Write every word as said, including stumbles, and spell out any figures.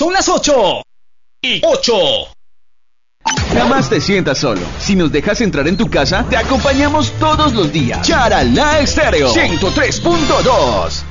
Son las ocho y ocho. Jamás te sientas solo. Si nos dejas entrar en tu casa, te acompañamos todos los días. Charalá Estéreo ciento tres punto dos.